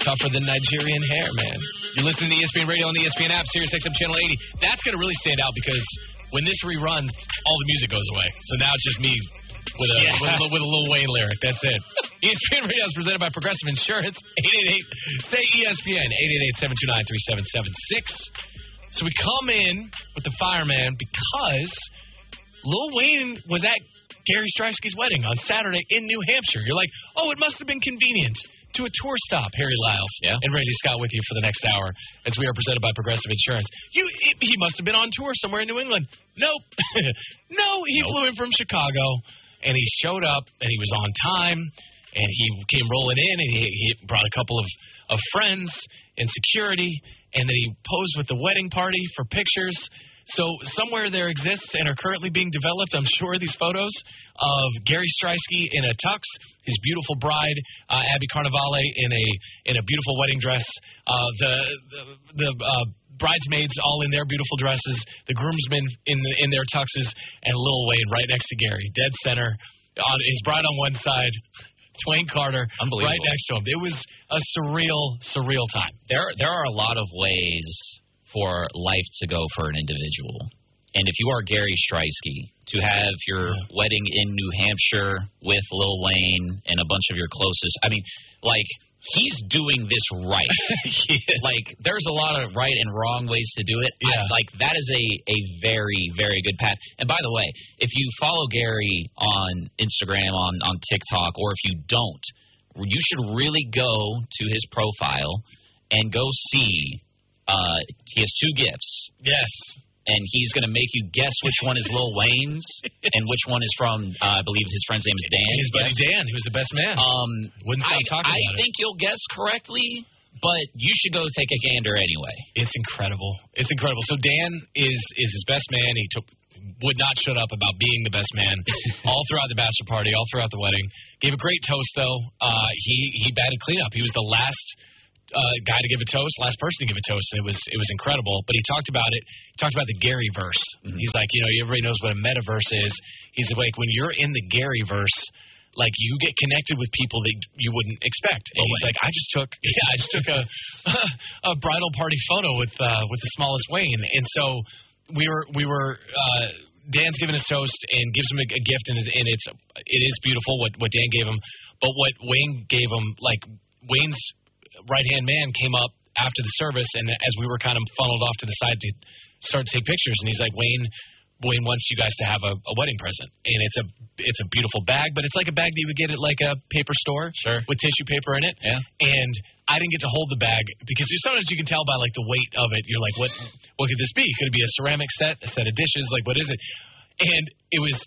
tougher than Nigerian hair, man. You're listening to ESPN Radio on the ESPN app, Sirius XM Channel 80. That's going to really stand out because when this reruns, all the music goes away. So now it's just me with a Lil Wayne lyric. That's it. ESPN Radio is presented by Progressive Insurance. 888-SAY-ESPN. 888-729-3776. So we come in with the fireman because Lil Wayne was at Gary Streiske's wedding on Saturday in New Hampshire. You're like, oh, it must have been convenient to a tour stop. Harry Lyles and Randy Scott with you for the next hour as we are presented by Progressive Insurance. He must have been on tour somewhere in New England. Nope. He flew in from Chicago, and he showed up, and he was on time, and he came rolling in, and he brought a couple of friends and security, and then he posed with the wedding party for pictures. So somewhere there exists and are currently being developed, I'm sure, these photos of Gary Streiske in a tux, his beautiful bride, Abby Carnevale, in a beautiful wedding dress, the bridesmaids all in their beautiful dresses, the groomsmen in their tuxes, and Lil Wayne right next to Gary, dead center, on his bride on one side, Dwayne Carter right next to him. It was a surreal time. There are a lot of ways for life to go for an individual. And if you are Gary Streiske, to have your wedding in New Hampshire with Lil Wayne and a bunch of your closest, I mean, like, he's doing this right. Like, there's a lot of right and wrong ways to do it. Yeah. That is a very, very good path. And by the way, if you follow Gary on Instagram, on TikTok, or if you don't, you should really go to his profile and go see he has two gifts. Yes. And he's going to make you guess which one is Lil Wayne's and which one is from, I believe his friend's name is Dan. His buddy Dan, who's the best man. Wouldn't stop talking about it. I think you'll guess correctly, but you should go take a gander anyway. It's incredible. It's incredible. So Dan is his best man. He would not shut up about being the best man all throughout the bachelor party, all throughout the wedding. Gave a great toast, though. He batted cleanup. He was the last guy to give a toast, last person to give a toast, and it was incredible. But he talked about it. He talked about the Garyverse. Mm-hmm. He's like, everybody knows what a metaverse is. He's like, when you're in the Garyverse, like, you get connected with people that you wouldn't expect. And he's like, I just took a bridal party photo with the smallest Wayne, and so we were. Dan's giving his toast and gives him a gift, and it is beautiful what Dan gave him, but what Wayne gave him, like, Wayne's right-hand man came up after the service, and as we were kind of funneled off to the side to start to take pictures, and he's like, Wayne wants you guys to have a wedding present, and it's a beautiful bag, but it's like a bag that you would get at like a paper store, with tissue paper in it. Yeah. And I didn't get to hold the bag because sometimes you can tell by like the weight of it. You're like, what could this be? Could it be a ceramic set, a set of dishes? Like, what is it? And it was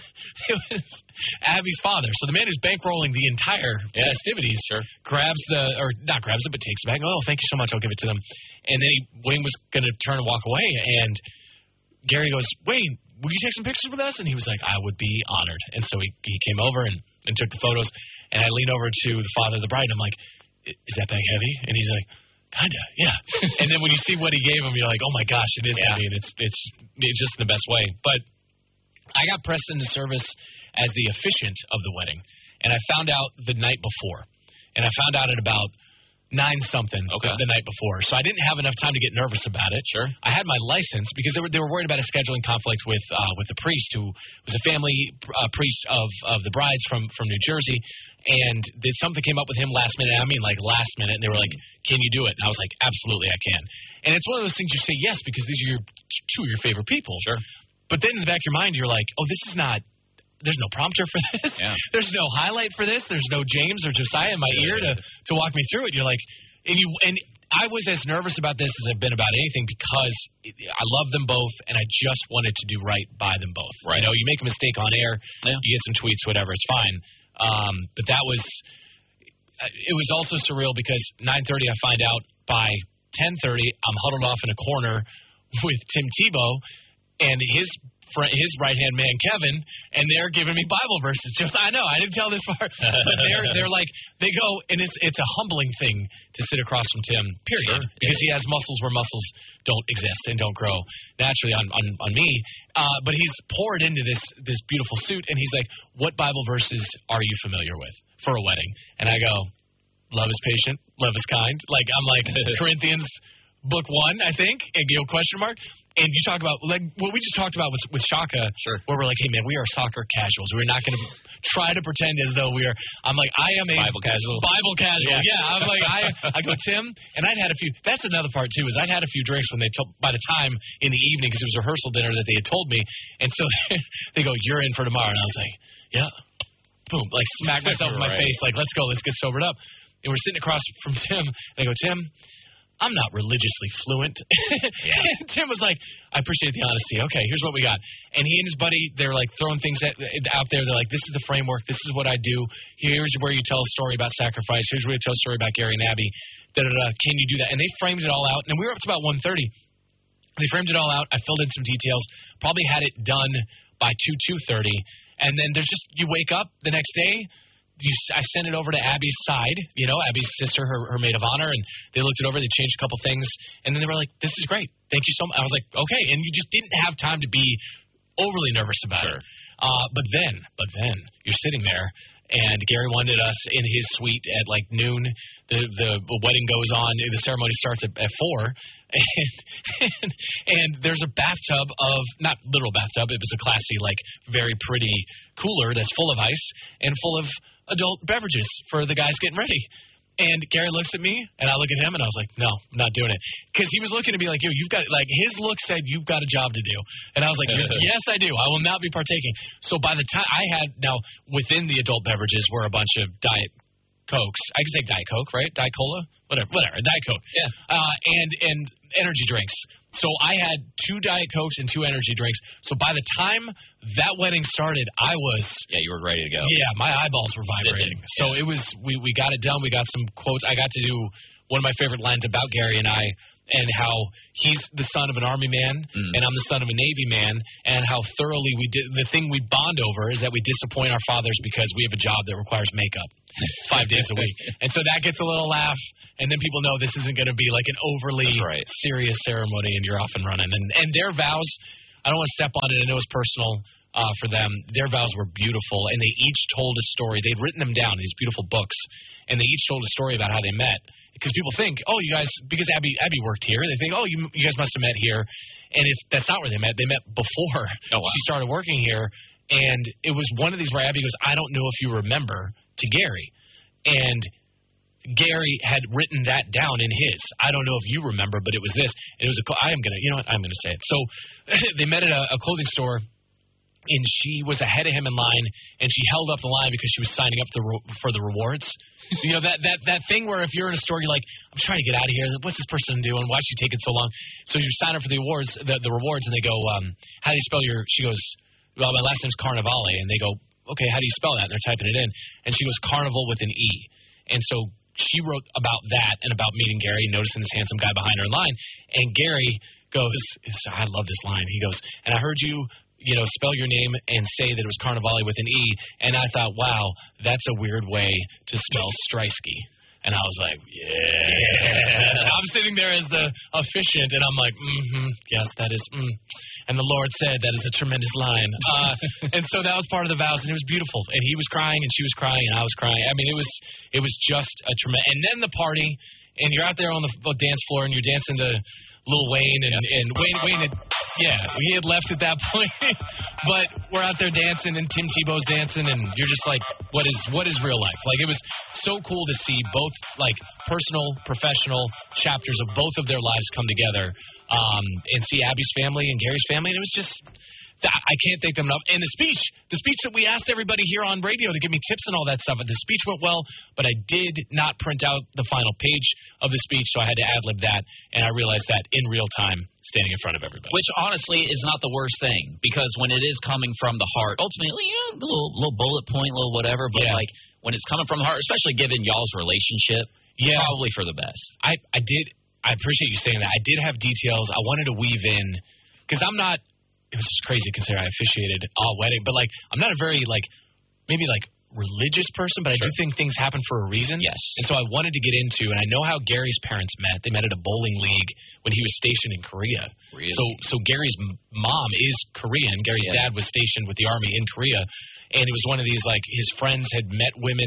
Abby's father. So the man who's bankrolling the entire festivities grabs not grabs it, but takes it back. Oh, thank you so much. I'll give it to them. And then Wayne was going to turn and walk away. And Gary goes, Wayne, will you take some pictures with us? And he was like, I would be honored. And so he came over and took the photos. And I leaned over to the father of the bride. And I'm like, is that bag heavy? And he's like, kinda, yeah. And then when you see what he gave him, you're like, oh my gosh, it is heavy. And it's just in the best way. But I got pressed into service as the officiant of the wedding, and I found out the night before, and I found out at about 9-something the night before, so I didn't have enough time to get nervous about it. Sure. I had my license because they were worried about a scheduling conflict with the priest, who was a family priest of the brides from New Jersey, and something came up with him last minute. I mean, like last minute, and they were like, can you do it? And I was like, absolutely, I can. And it's one of those things you say yes because these are two of your favorite people. Sure. But then in the back of your mind, you're like, oh, this is not – there's no prompter for this. Yeah. There's no highlight for this. There's no James or Josiah in my ear to walk me through it. You're like – and I was as nervous about this as I've been about anything because I love them both, and I just wanted to do right by them both. Right. You make a mistake on air, you get some tweets, whatever, it's fine. But that was – it was also surreal because 9:30 I find out by 10:30 I'm huddled off in a corner with Tim Tebow and his right-hand man, Kevin, and they're giving me Bible verses. I know, I didn't tell this part, but they're like, they go, and it's a humbling thing to sit across from Tim, period, because he has muscles where muscles don't exist and don't grow naturally on me, but he's poured into this beautiful suit, and he's like, what Bible verses are you familiar with for a wedding? And I go, love is patient, love is kind. Like, I'm like Corinthians book 1, I think, and question mark. And you talk about, like, what we just talked about with Shaka, where we're like, hey, man, we are soccer casuals. We're not going to try to pretend as though we are. I'm like, I am a Bible casual. Bible casual, yeah. I'm like, I go, Tim, and I'd had a few. That's another part, too, is I'd had a few drinks when by the time in the evening, because it was rehearsal dinner that they had told me. And so they go, you're in for tomorrow. And I was like, yeah. Boom, like smack myself in my face, like, let's go, let's get sobered up. And we're sitting across from Tim, and I go, Tim, I'm not religiously fluent. And Tim was like, I appreciate the honesty. Okay, here's what we got. And he and his buddy, they're like throwing things out there. They're like, this is the framework. This is what I do. Here's where you tell a story about sacrifice. Here's where you tell a story about Gary and Abby. Can you do that? And they framed it all out. And we were up to about 1:30. They framed it all out. I filled in some details. Probably had it done by 2:30. And then there's just, you wake up the next day. I sent it over to Abby's side, Abby's sister, her maid of honor, and they looked it over. They changed a couple things, and then they were like, this is great. Thank you so much. I was like, okay, and you just didn't have time to be overly nervous about it. But then you're sitting there, and Gary wanted us in his suite at like noon. The wedding goes on. The ceremony starts at 4, and there's a bathtub of, not literal bathtub, it was a classy, like very pretty cooler that's full of ice and full of adult beverages for the guys getting ready. And Gary looks at me, and I look at him, and I was like, no, I'm not doing it. Because he was looking at me like, you've got, like, his look said, you've got a job to do. And I was like, yes, I do. I will not be partaking. So by the time now, within the adult beverages were a bunch of Diet Cokes. I can say Diet Coke, right? Diet Cola? Whatever, Diet Coke. Yeah. And energy drinks. So I had 2 Diet Cokes and 2 energy drinks. So by the time that wedding started, I was... Yeah, you were ready to go. Yeah, my eyeballs were vibrating. So it was, we got it done. We got some quotes. I got to do one of my favorite lines about Gary and I, and how he's the son of an Army man, and I'm the son of a Navy man, and how thoroughly the thing we bond over is that we disappoint our fathers because we have a job that requires makeup 5 days a week. And so that gets a little laugh, and then people know this isn't going to be like an overly serious ceremony, and you're off and running. And their vows, I don't want to step on it, I know it's personal for them. Their vows were beautiful, and they each told a story. They'd written them down in these beautiful books, and they each told a story about how they met. Because people think, oh, you guys, because Abby worked here, they think, oh, you guys must have met here. And that's not where they met. They met before she started working here. And it was one of these where Abby goes, I don't know if you remember, to Gary. And Gary had written that down in his. I don't know if you remember, but it was this. It was I'm going to say it. So they met at a clothing store. And she was ahead of him in line, and she held up the line because she was signing up for the rewards. That thing where if you're in a store, you're like, I'm trying to get out of here. What's this person doing? Why is she taking so long? So you sign up for the awards, the rewards, and they go, how do you spell your? She goes, well, my last name's Carnivale, and they go, okay, how do you spell that? And they're typing it in, and she goes, Carnival with an E, and so she wrote about that and about meeting Gary, noticing this handsome guy behind her in line, and Gary goes, I love this line. He goes, and I heard you spell your name and say that it was Carnivale with an E. And I thought, wow, that's a weird way to spell Streisky. And I was like, yeah. I'm sitting there as the officiant, and I'm like, yes, that is, And the Lord said that is a tremendous line. And so that was part of the vows, and it was beautiful. And he was crying, and she was crying, and I was crying. I mean, it was just a tremendous. And then the party, and you're out there on the dance floor, and you're dancing to Lil Wayne, and Wayne had, he had left at that point. But we're out there dancing, and Tim Tebow's dancing, and you're just like, what is real life? Like, it was so cool to see both, like, personal, professional chapters of both of their lives come together, and see Abby's family and Gary's family, and it was just... I can't thank them enough. And the speech that we asked everybody here on radio to give me tips and all that stuff, the speech went well, but I did not print out the final page of the speech, so I had to ad-lib that, and I realized that in real time, standing in front of everybody. Which, honestly, is not the worst thing, because when it is coming from the heart, ultimately, a little bullet point, little whatever, but, like, when it's coming from the heart, especially given y'all's relationship, probably for the best. I appreciate you saying that. I did have details. I wanted to weave in, because I'm not... It was just crazy considering I officiated a wedding. But, like, I'm not a very, like, maybe, like, religious person, but I do think things happen for a reason. Yes. And so I wanted to get into, and I know how Gary's parents met. They met at a bowling league when he was stationed in Korea. Really? So Gary's mom is Korean. Gary's dad was stationed with the Army in Korea. And it was one of these, like, his friends had met women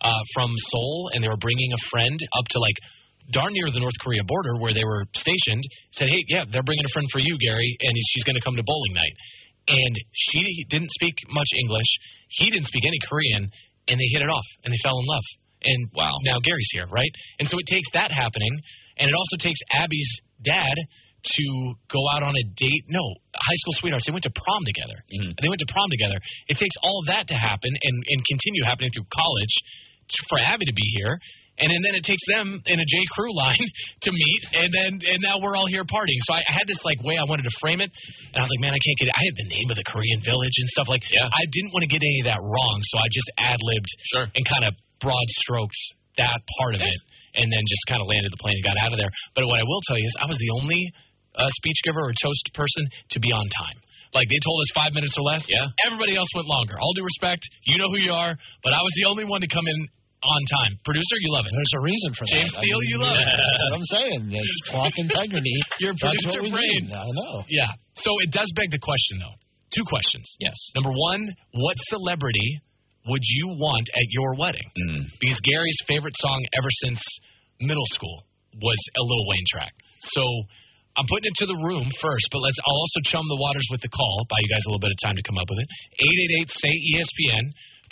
from Seoul, and they were bringing a friend up to, like, darn near the North Korea border where they were stationed, said, hey, yeah, they're bringing a friend for you, Gary, and she's going to come to bowling night. And she didn't speak much English. He didn't speak any Korean, and they hit it off, and they fell in love. And now Gary's here, right? And so it takes that happening, and it also takes Abby's dad to go out on a date. No, high school sweethearts. They went to prom together. Mm-hmm. They went to prom together. It takes all of that to happen and continue happening through college for Abby to be here. And then it takes them in a J. Crew line to meet, and now we're all here partying. So I had this, like, way I wanted to frame it, and I was like, man, I can't get it. I had the name of the Korean village and stuff. Like, I didn't want to get any of that wrong, so I just ad-libbed and kind of broad strokes that part of it, and then just kind of landed the plane and got out of there. But what I will tell you is I was the only speech giver or toast person to be on time. Like, they told us 5 minutes or less. Everybody else went longer. All due respect, you know who you are, but I was the only one to come in on time. Producer, you love it. There's a reason for James that. Steele, you love it. That's what I'm saying. It's clock integrity. Your producer brain. I know. Yeah. So it does beg the question, though. 2 questions. Yes. Number 1, what celebrity would you want at your wedding? Because Gary's favorite song ever since middle school was a Lil Wayne track. So I'm putting it to the room first, but I'll also chum the waters with the call. Buy you guys a little bit of time to come up with it. 888-SAY-ESPN,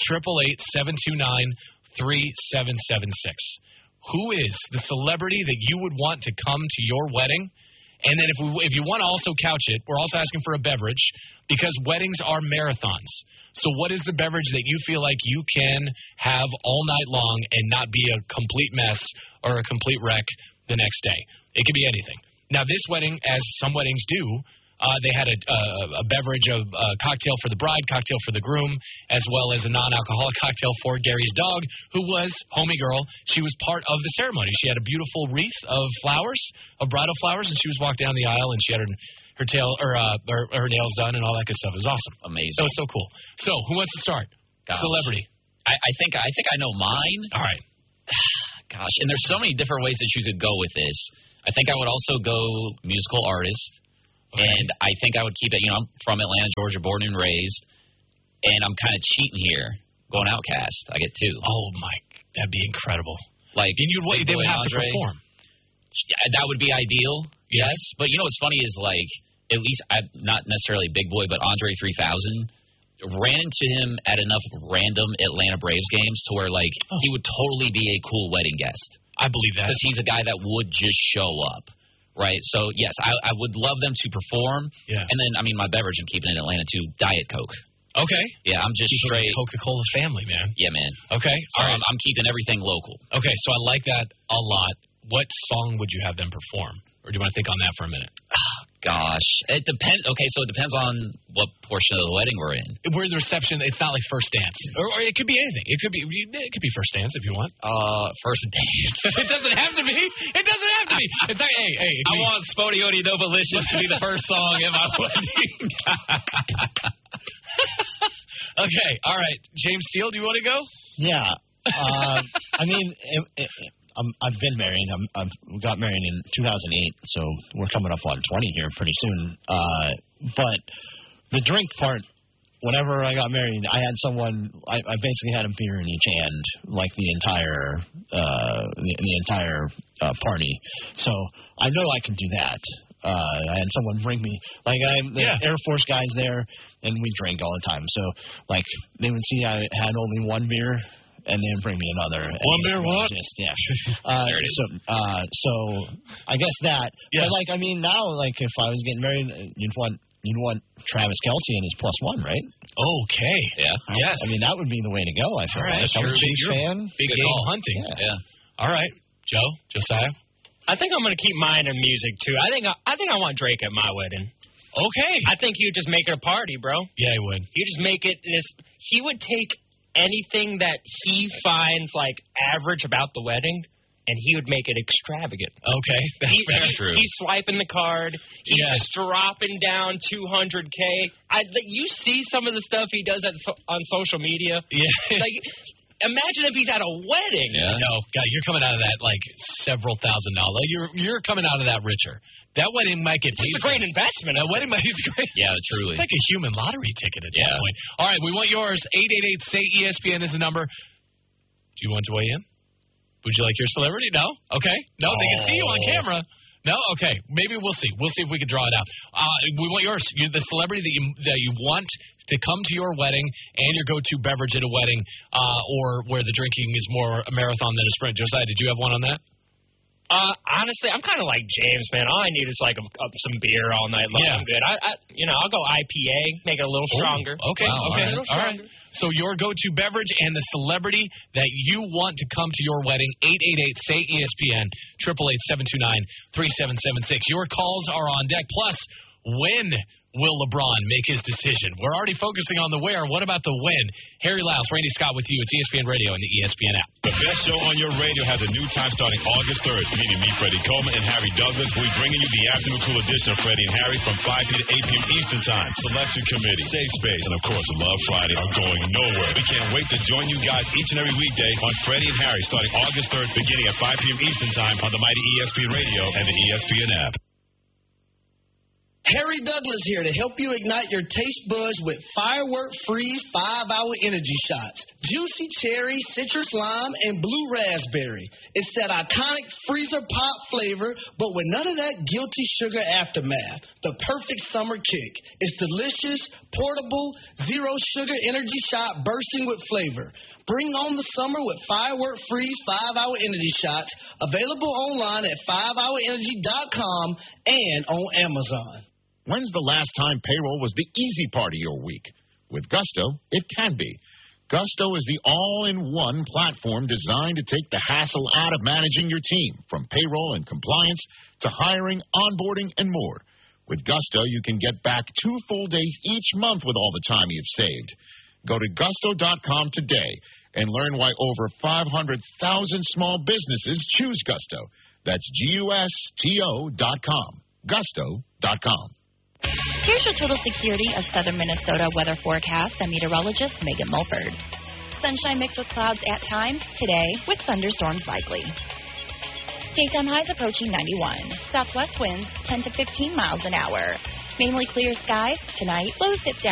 888-729-3776. Who is the celebrity that you would want to come to your wedding? And then if you want to also couch it, we're also asking for a beverage because weddings are marathons. So what is the beverage that you feel like you can have all night long and not be a complete mess or a complete wreck the next day? It could be anything. Now, this wedding, as some weddings do, they had a beverage of cocktail for the bride, cocktail for the groom, as well as a non-alcoholic cocktail for Gary's dog, who was homie girl. She was part of the ceremony. She had a beautiful wreath of flowers, of bridal flowers, and she was walked down the aisle, and she had her tail or her nails done and all that good stuff. It was awesome. Amazing. So it's so cool. So who wants to start? Gosh. Celebrity. I think I know mine. All right. Gosh, and there's so many different ways that you could go with this. I think I would also go musical artist. Okay. And I think I would keep it, I'm from Atlanta, Georgia, born and raised, and I'm kind of cheating here, going Outkast. I get 2. Oh, my, that'd be incredible. Like, and they would have Andre, to perform. That would be ideal, yes. But what's funny is, like, at least, not necessarily Big Boy, but Andre 3000, ran into him at enough random Atlanta Braves games to where, like, he would totally be a cool wedding guest. I believe that. Because he's a guy that would just show up. Right, so yes, I would love them to perform. Yeah. And then, my beverage, I'm keeping in Atlanta too, Diet Coke. Okay. Yeah, I'm just Keeping straight Coca-Cola family, man. Yeah, man. Okay. So All right. I'm keeping everything local. Okay, so I like that a lot. What song would you have them perform? Or do you want to think on that for a minute? Gosh, it depends. Okay, so it depends on what portion of the wedding we're in. We're in the reception. It's not like first dance, or it could be anything. It could be first dance if you want. First dance. It doesn't have to be. It doesn't have to be. It's like, hey. I want Spodioti Novalicious to be the first song in my wedding. Okay, all right. James Steele, do you want to go? Yeah. I've been married. We got married in 2008, so we're coming up on 20 here pretty soon. But the drink part, whenever I got married, I had someone. I basically had a beer in each hand, like the entire party. So I know I can do that. I had someone bring me, Air Force guys there, and we drink all the time. So, like, they would see I had only one beer. And then bring me another. One beer, what? Yeah. So I guess that. Yeah. But now, if I was getting married, you'd want Travis Kelce and his +1, right? Okay. Yeah. Yes. That would be the way to go. I feel right. like I'm a Chiefs fan. Big game hunting. Yeah. All right, Josiah. I think I'm going to keep mine in music too. I think I want Drake at my wedding. Okay. I think he would just make it a party, bro. Yeah, he would. He just make it this. He would take anything that he finds average about the wedding, and he would make it extravagant. Okay, that's true. He's swiping the card. He's just dropping down $200K. You see some of the stuff he does on social media. Yeah. Imagine if he's at a wedding. Yeah. No, God, you're coming out of that several $1,000s. You're coming out of that richer. That wedding might get. It's a great investment. That wedding might be great. Yeah, truly. It's like a human lottery ticket at that point. All right, we want yours. 888-SAY-ESPN is the number. Do you want to weigh in? Would you like your celebrity? No? Okay. No, they can see you on camera. No? Okay. Maybe we'll see. We'll see if we can draw it out. We want yours. You're the celebrity that you want to come to your wedding and your go-to beverage at a wedding, or where the drinking is more a marathon than a sprint. Josiah, did you have one on that? Honestly, I'm kind of like James, man. All I need is like some beer all night long. Yeah. I'm good. I'll go IPA, make it a little stronger. Okay. Wow, Okay. a little All right. stronger. So your go-to beverage and the celebrity that you want to come to your wedding, 888-SAY-ESPN, 888-729-3776. Your calls are on deck. Plus, when will LeBron make his decision? We're already focusing on the where. What about the when? Harry Lyles, Randy Scott with you. It's ESPN Radio and the ESPN app. The best show on your radio has a new time starting August 3rd. Meeting me, Freddie Coleman, and Harry Douglas. We're bringing you the afternoon cool edition of Freddie and Harry from 5 p. to 8 p.m. Eastern Time. Selection Committee, Safe Space, and of course, Love Friday are going nowhere. We can't wait to join you guys each and every weekday on Freddie and Harry starting August 3rd, beginning at 5 p.m. Eastern Time on the mighty ESPN Radio and the ESPN app. Harry Douglas here to help you ignite your taste buds with Firework Freeze 5-Hour Energy Shots. Juicy cherry, citrus lime, and blue raspberry. It's that iconic freezer pop flavor, but with none of that guilty sugar aftermath. The perfect summer kick. It's delicious, portable, zero sugar energy shot bursting with flavor. Bring on the summer with Firework Freeze 5-Hour Energy Shots. Available online at 5hourenergy.com and on Amazon. When's the last time payroll was the easy part of your week? With Gusto, it can be. Gusto is the all-in-one platform designed to take the hassle out of managing your team, from payroll and compliance to hiring, onboarding, and more. With Gusto, you can get back 2 full days each month with all the time you've saved. Go to gusto.com today and learn why over 500,000 small businesses choose Gusto. That's GUSTO.com. Gusto.com. Here's your total security of southern Minnesota weather forecast. I'm meteorologist Megan Mulford. Sunshine mixed with clouds at times today with thunderstorms likely. Daytime highs approaching 91. Southwest winds 10 to 15 miles an hour. Mainly clear skies tonight. Lows dip down